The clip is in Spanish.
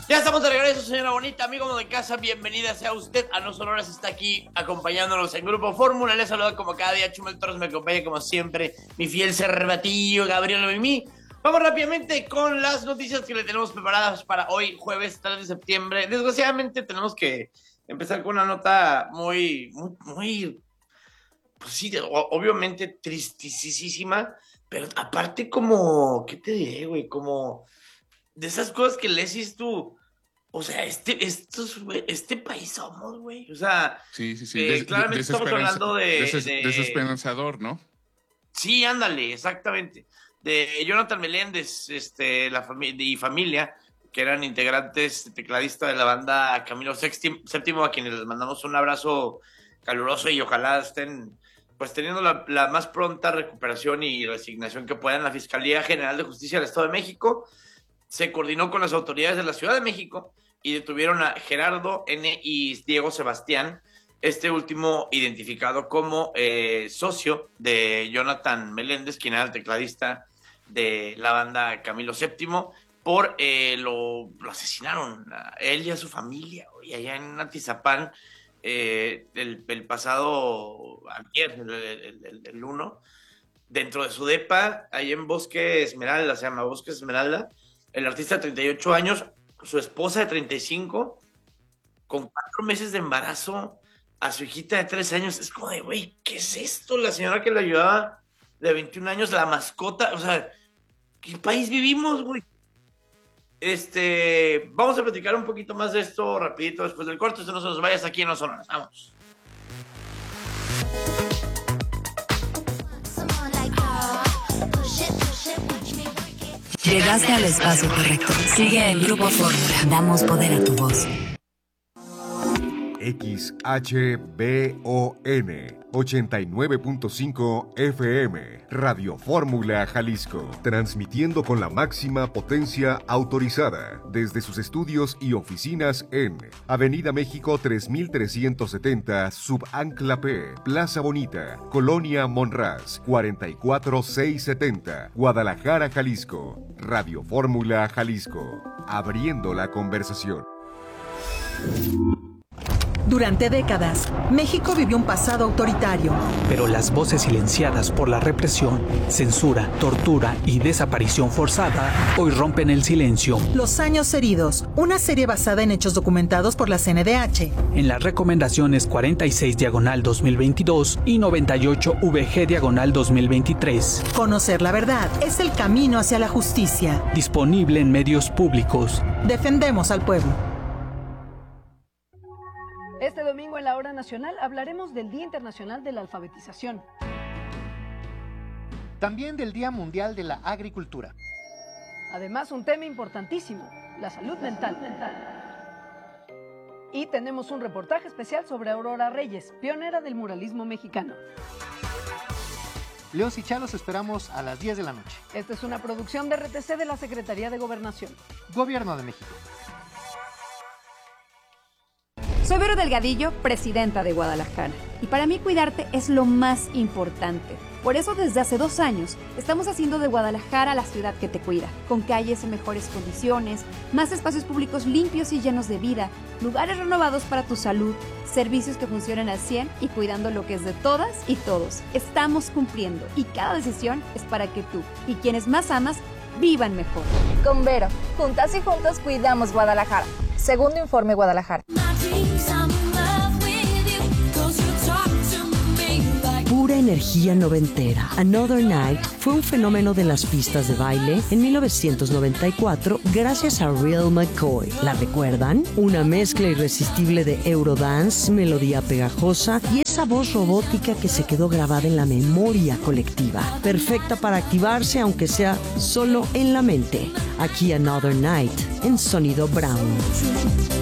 Ya estamos de regreso, señora bonita, amigo de casa, bienvenida sea usted a No Sonoras, está aquí acompañándonos en Grupo Fórmula, les saluda como cada día Chumel Torres, me acompaña como siempre mi fiel cervatillo Gabriel Mimí. Vamos rápidamente con las noticias que le tenemos preparadas para hoy, jueves 3 de septiembre. Desgraciadamente tenemos que empezar con una nota muy, pues sí, obviamente tristísima, pero aparte como, ¿qué te diré, güey? Como de esas cosas que le decís tú, o sea, este país somos, güey. O sea, sí. claramente estamos hablando desesperanzador, ¿no? Sí, ándale, exactamente. De Jonathan Meléndez, y familia, que eran integrantes, tecladista de la banda Camilo Séptimo, a quienes les mandamos un abrazo caluroso y ojalá estén pues teniendo la más pronta recuperación y resignación que puedan. La Fiscalía General de Justicia del Estado de México se coordinó con las autoridades de la Ciudad de México y detuvieron a Gerardo N. y Diego Sebastián, este último identificado como socio de Jonathan Meléndez, quien era el tecladista de la banda Camilo Séptimo, lo asesinaron a él y a su familia, y allá en Atizapán, el pasado ayer, el 1, dentro de su depa, ahí en Bosque Esmeralda, se llama Bosque Esmeralda. El artista de 38 años, su esposa de 35, con 4 meses de embarazo, a su hijita de 3 años. Es como de, güey, ¿qué es esto? La señora que la ayudaba de 21 años, la mascota, o sea, ¿qué país vivimos, güey? Vamos a platicar un poquito más de esto rapidito después del corte. No se nos vayas aquí en No Sonoras. Vamos. Llegaste al espacio correcto. Sigue en Grupo Fórmula. Damos poder a tu voz. XHBON 89.5 FM Radio Fórmula Jalisco, transmitiendo con la máxima potencia autorizada desde sus estudios y oficinas en Avenida México 3370, Subancla P, Plaza Bonita, Colonia Monraz, 44670, Guadalajara, Jalisco. Radio Fórmula Jalisco, abriendo la conversación. Durante décadas, México vivió un pasado autoritario. Pero las voces silenciadas por la represión, censura, tortura y desaparición forzada hoy rompen el silencio. Los años heridos, una serie basada en hechos documentados por la CNDH. En las recomendaciones 46/2022 y 98/VG/2023. Conocer la verdad es el camino hacia la justicia. Disponible en medios públicos. Defendemos al pueblo. Este domingo en la Hora Nacional hablaremos del Día Internacional de la Alfabetización. También del Día Mundial de la Agricultura. Además, un tema importantísimo, la salud mental. Y tenemos un reportaje especial sobre Aurora Reyes, pionera del muralismo mexicano. Leos y Chalos esperamos a las 10 de la noche. Esta es una producción de RTC de la Secretaría de Gobernación. Gobierno de México. Soy Vero Delgadillo, presidenta de Guadalajara, y para mí cuidarte es lo más importante. Por eso desde hace 2 años estamos haciendo de Guadalajara la ciudad que te cuida, con calles en mejores condiciones, más espacios públicos limpios y llenos de vida, lugares renovados para tu salud, servicios que funcionan al 100 y cuidando lo que es de todas y todos. Estamos cumpliendo y cada decisión es para que tú y quienes más amas vivan mejor. Con Vero, juntas y juntos cuidamos Guadalajara. Segundo Informe Guadalajara. Pura energía noventera. Another Night fue un fenómeno de las pistas de baile en 1994 gracias a Real McCoy. ¿La recuerdan? Una mezcla irresistible de Eurodance, melodía pegajosa y esa voz robótica que se quedó grabada en la memoria colectiva. Perfecta para activarse aunque sea solo en la mente. Aquí Another Night en Sonido Brown.